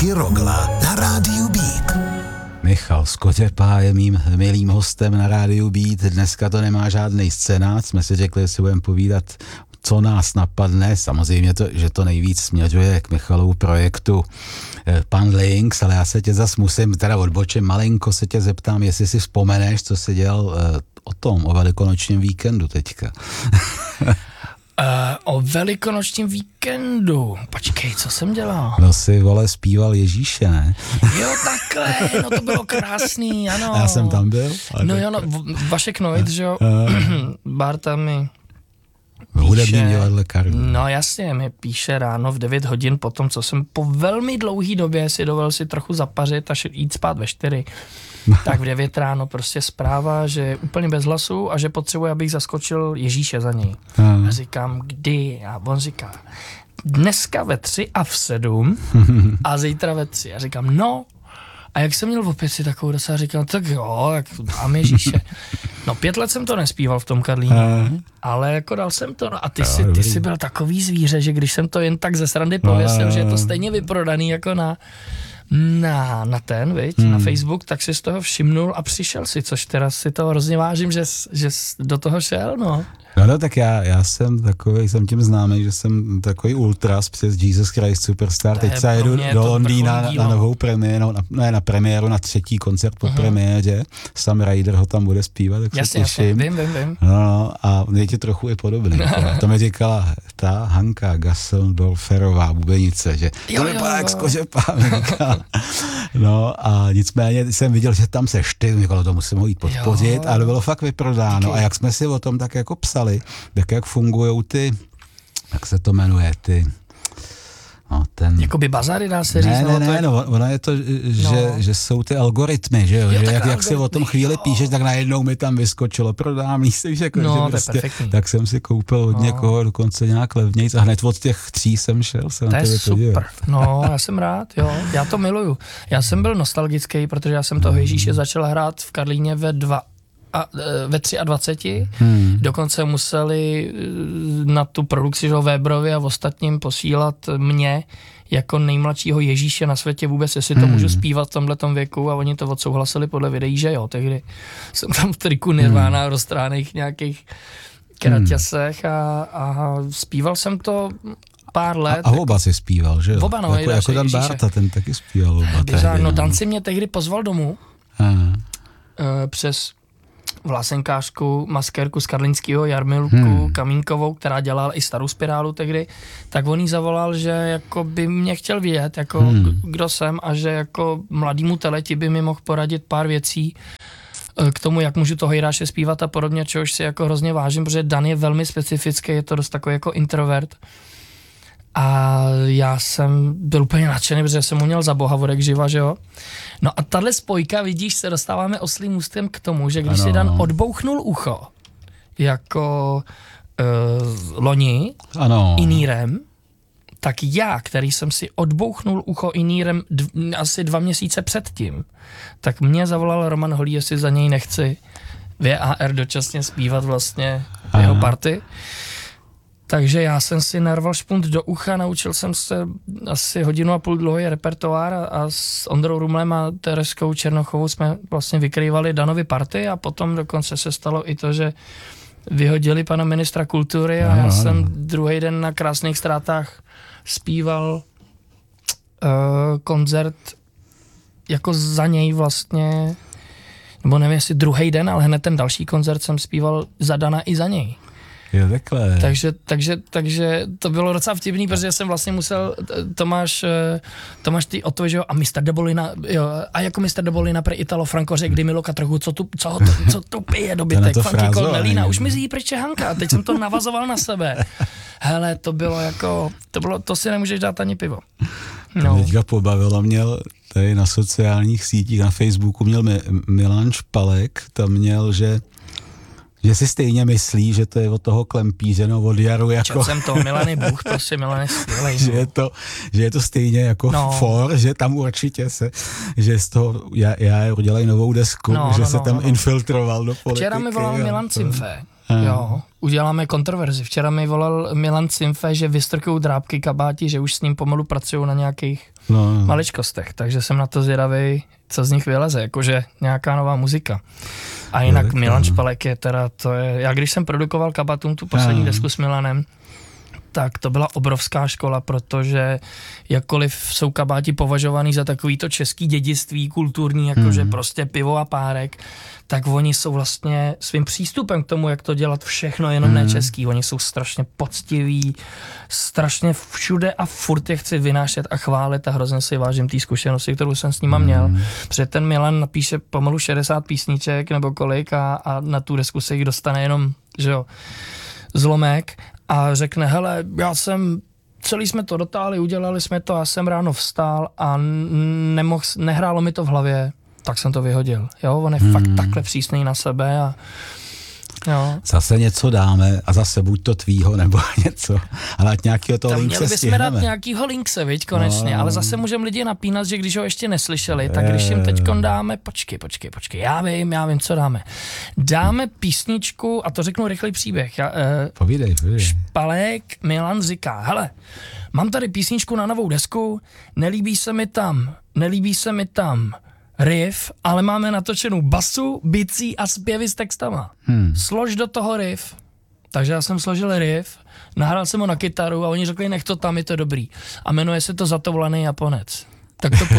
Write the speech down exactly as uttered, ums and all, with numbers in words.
i Rogla na rádiu Beat. Michal Skořepa je mým milým hostem na rádiu Beat. Dneska to nemá žádný scénář, jsme si řekli, že si budeme povídat, co nás napadne. Samozřejmě, to, že to nejvíc směřuje k Michalovu projektu Pan Links, ale já se tě zas musím, teda odbočím malinko, se tě zeptám, jestli si vzpomeneš, co jsi dělal uh, o tom, o velikonočním víkendu teďka. Uh, o velikonočním víkendu. Počkej, co jsem dělal? No si, vole, zpíval Ježíše, ne? Jo, takhle, no to bylo krásný, ano. Já jsem tam byl. No jo, no, Vašek Noit, že jo, Barta mi v hudebním divadle Karlu. No jasně, mi píše ráno v devět hodin po tom, co jsem po velmi dlouhý době si dovolil si trochu zapařit a jít spát ve čtyři. Tak v devět ráno prostě zpráva, že je úplně bez hlasu a že potřebuje, abych zaskočil Ježíše za něj. A, a říkám, kdy? A on říká, dneska ve tři a v sedm a zítra ve tři. A říkám, no. A jak jsem měl v opěci takovou dosa, říkám, tak jo, tak dám Ježíše. No pět let jsem to nespíval v tom Karlíně, ale jako dal jsem to. No a ty, jsi, ty jsi byl takový zvíře, že když jsem to jen tak ze srandy pověsil, že je to stejně vyprodaný jako na... Na, na ten, viď, hmm. na Facebook, tak si z toho všimnul a přišel si, což teda si to hrozně vážím, že, že do toho šel, no. No, no tak já, já jsem takový, jsem tím známý, že jsem takový ultras přes Jesus Christ Superstar. Teď se jedu do Londýna na, na novou premiéru, na, ne, na premiéru, na třetí koncert po uh-huh. premiéře. Sam Ryder ho tam bude zpívat, tak jasně, se těším. Vím, vím, vím. No, no, a je ti trochu i podobný. To mi říkala ta Hanka Gassendorferová bubenice, že jo, to nebyla jak Skořepa. No a nicméně jsem viděl, že tam seš ty, Mikalo, to musím ho jít podpořit, ale bylo fakt vyprodáno. Díky. A jak jsme si o tom tak jako psali, tak jak fungujou ty, jak se to jmenuje, ty, no ten... Jakoby bazary dá se říct? Ne, ne, no, ne, to je... no, ono je to, že, no. že jsou ty algoritmy, že jo, jo že jak, jak si o tom chvíli jo. píšeš, tak najednou mi tam vyskočilo, prodám lístek, jako, no, že prostě, tak jsem si koupil od no. někoho dokonce nějak levnějc a hned od těch tří jsem šel se to na je tebe super, podívat. No, já jsem rád, jo, já to miluju. Já jsem byl nostalgický, protože já jsem toho Ježíše začal hrát v Karlíně ve dva a ve dvaceti tři, hmm. dokonce museli na tu produkci že Weberovi a ostatním posílat mě jako nejmladšího Ježíše na světě vůbec, jestli to hmm. můžu zpívat v tomhletom věku a oni to odsouhlasili podle videí, že jo, tehdy jsem tam v triku Nirvana hmm. roztráných nějakých kraťasech a, a zpíval jsem to pár let. A, a oba si zpíval, že jo? Oba, no, jako, jako Dan Barta, ten taky zpíval oba. Tehdy, no, Dan si mě tehdy pozval domů uh, přes vlasenkářku, maskérku z karlínského Jarmilku hmm. Kamínkovou, která dělala i Starou spirálu tehdy, tak on jí zavolal, že jako by mě chtěl vědět, jako hmm. kdo jsem a že jako mladýmu teleti by mi mohl poradit pár věcí k tomu, jak můžu toho Jiráše zpívat a podobně, čehož si jako hrozně vážím, protože Dan je velmi specifický, je to dost takový jako introvert. A já jsem byl úplně nadšený, protože jsem mu měl za boha vodek živa, že jo. No a tahle spojka, vidíš, se dostáváme oslým ústem k tomu, že když ano. si Dan odbouchnul ucho, jako uh, loni, ano. inírem, tak já, který jsem si odbouchnul ucho inírem dv, asi dva měsíce předtím, tak mě zavolal Roman Holý, jestli za něj nechci V A R dočasně zpívat vlastně v jeho party. Takže já jsem si narval špunt do ucha, naučil jsem se asi hodinu a půl dlouhý repertoár a, a s Ondrou Rumlem a Tereskou Černochovou jsme vlastně vykrývali Danovi party a potom dokonce se stalo i to, že vyhodili pana ministra kultury a já no, jsem druhý den na Krásných ztrátách zpíval uh, koncert jako za něj vlastně, nebo nevím jestli druhý den, ale hned ten další koncert jsem zpíval za Dana i za něj. Jo, takhle. Takže, takže, takže to bylo docela vtipný, protože jsem vlastně musel, Tomáš, Tomáš ty o to, že jo, a mister Debolina, jo, a jako mister Debolina pre Italo Franco řekl, kdy Miloka trochu, co tu, co, to, co tu pije dobytek, Funky Cornelina, už mi zjí pryč Hanka, a teď jsem to navazoval na sebe. Hele, to bylo jako, to bylo, to si nemůžeš dát ani pivo. No. Teďka pobavilo, měl tady na sociálních sítích, na Facebooku měl Milan Špalek, tam měl, že že si stejně myslí, že to je od toho klempíře, no od Jaru jako... Četl jsem to, Milan je Bůh, prostě Milan je skvělej. že, je to, že je to stejně jako no. for, že tam určitě se, že z toho já, já udělají novou desku, no, že no, se no, tam no. infiltroval do politiky. Včera mi volal Milan Cimfe, jo, uděláme kontroverzi. Včera mi volal Milan Cimfe, že vystrkují drápky kabáti, že už s ním pomalu pracují na nějakých no, no. maličkostech, takže jsem na to zvědavý, co z nich vyleze, jakože nějaká nová muzika. A jinak tak, Milan no. Špalek je teda, to je, já když jsem produkoval Kabatum, tu poslední no. desku s Milanem, tak to byla obrovská škola, protože jakkoliv jsou kabáti považovaný za takovýto český dědictví kulturní, jakože Hmm. prostě pivo a párek, tak oni jsou vlastně svým přístupem k tomu, jak to dělat všechno, jenom Hmm. ne český. Oni jsou strašně poctiví, strašně všude a furt je chci vynášet a chválit a hrozně si vážím té zkušenosti, kterou jsem s nima měl. Hmm. Protože ten Milan napíše pomalu šedesát písniček nebo kolik a, a na tu desku se jich dostane jenom, že jo, zlomek a řekne, hele, já jsem, celý jsme to dotáhli, udělali jsme to, já jsem ráno vstál a nemohl, nehrálo mi to v hlavě, tak jsem to vyhodil. Jo, on je hmm. fakt takhle přísný na sebe a jo. Zase něco dáme a zase buď to tvýho nebo něco, ale ať nějakého toho Tam linkse měli bychom dát stihneme. nějakýho linkse, viď, konečně, No. ale zase můžeme lidi napínat, že když ho ještě neslyšeli, tak když jim teďkon dáme, počkej, počkej, počkej, já vím, já vím, co dáme. Dáme písničku, a to řeknu rychlý příběh. Já, eh, Povídej, povídej. Špalek Milan říká, hele, mám tady písničku na novou desku, nelíbí se mi tam, nelíbí se mi tam riff, ale máme natočenou basu, bicí a zpěvy s textama. Hmm. Slož do toho riff. Takže já jsem složil riff, nahrál jsem ho na kytaru a oni řekli, nech to tam, je to dobrý. A jmenuje se to Zatovlaný Japonec. Tak to